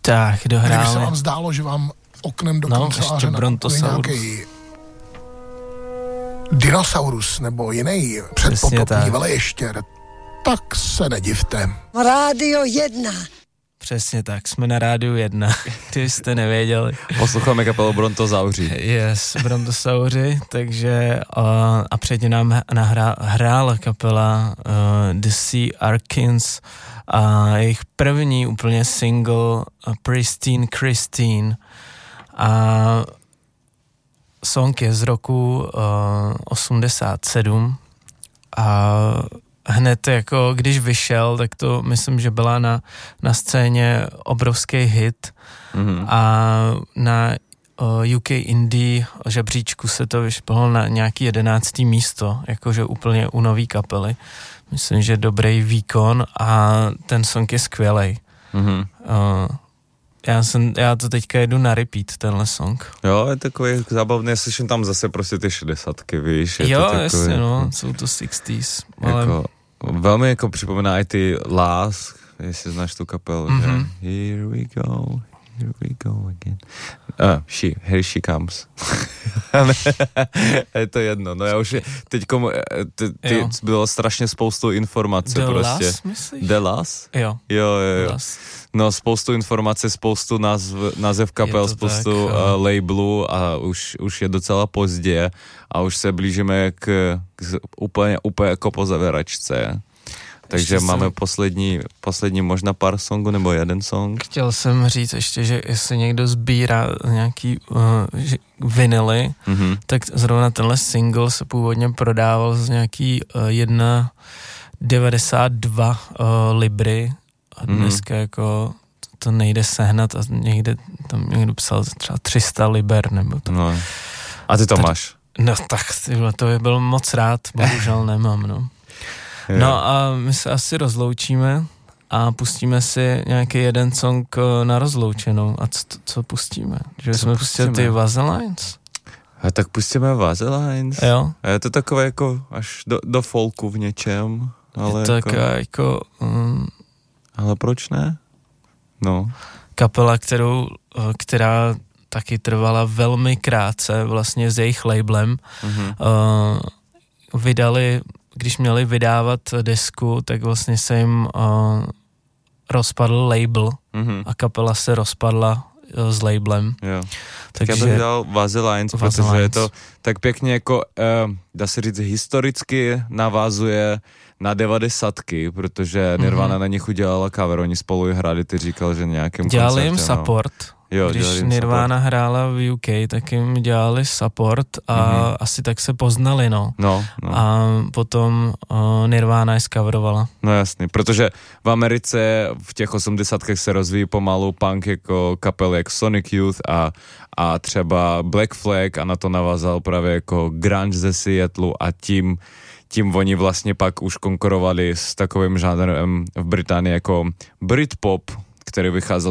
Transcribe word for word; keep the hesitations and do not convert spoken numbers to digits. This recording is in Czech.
Tak, dohráli. Kdyby se vám zdálo, že vám oknem do No, kanceláře ještě Brontosaurus. nějaký dinosaurus nebo jiný předpotopní veleještěr, tak se nedivte. Rádio jedna. Přesně tak, jsme na rádiu jedna, ty jste nevěděli. Posloucháme kapelu Brontosauři. Yes, Brontosauři, takže uh, a předtím nám nahrá, hrála kapela uh, The Sea Arkins a jejich první úplně single uh, Pristine Christine a song je z roku uh, osmdesát sedm a hned jako když vyšel, tak to myslím, že byla na, na scéně obrovský hit mm-hmm. a na uh, U K Indie žebříčku se to vyšplhlo na nějaký jedenáctý místo, jakože úplně u nový kapely. Myslím, že dobrý výkon a ten song je skvělej. Mm-hmm. Uh, Já, jsem, já to teďka jedu na repeat, tenhle song. Jo, je takový zábavný, slyším tam zase prostě ty šedesátky, víš. Je jo, to takový, jasně, no, jsou to šedesátky. Ale... Jako, velmi jako připomíná i ty Last, jestli znáš tu kapelu, mm-hmm. že here we go, here we go again. Uh, she, here she comes. Je to jedno, no já už teďko, ty, ty bylo strašně spoustu informací. The prostě. Last, myslíš? The Last? Jo. Jo, jo, jo. Last. No, spoustu informací, spoustu názv, název kapel, spoustu tak, uh, labelů a už, už je docela pozdě a už se blížíme k, k úplně, úplně jako po zaveračce. Takže ještě máme jsem... poslední, poslední možná pár songů nebo jeden song. Chtěl jsem říct ještě, že jestli někdo sbírá nějaký uh, vinily, mm-hmm. tak zrovna tenhle single se původně prodával z nějaký uh, jedna devadesát dva uh, libry a dneska mm-hmm. jako to nejde sehnat a někde tam někdo psal třeba tři sta liber nebo to. No. A ty to Tady, máš? No tak tyhle, to by byl moc rád, bohužel nemám, no. No a my se asi rozloučíme a pustíme si nějaký jeden song na rozloučenou. A co, co pustíme? Že co jsme pustili ty Vaselines? A tak pustíme Vaselines. Jo. A je to takové jako až do, do folku v něčem. Ale je to jako, jako um, ale proč ne? No. Kapela, kterou, která taky trvala velmi krátce vlastně s jejich labelem. Mm-hmm. Uh, vydali, když měli vydávat desku, tak vlastně se jim uh, rozpadl label mm-hmm. a kapela se rozpadla uh, s labelem. Jo. Tak takže, já bych dal Vaselines, protože je to tak pěkně jako, uh, dá se říct, historicky navázuje na devadesátky, protože Nirvana mm-hmm. na nich udělala cover, oni spolu i hráli, ty říkal, že nějakým dělali koncertě. Dělali jim support. No. Jo, když Nirvana support. Hrála v U K, tak jim dělali support a mm-hmm. asi tak se poznali, no. No, no. A potom uh, Nirvana je zcoverovala. No jasný, protože v Americe v těch osmdesátkách se rozvíjí pomalu punk jako kapely jak Sonic Youth a, a třeba Black Flag a na to navázal právě jako grunge ze Seattleu a tím tím oni vlastně pak už konkurovali s takovým žánrem v Británii jako Britpop, který vycházel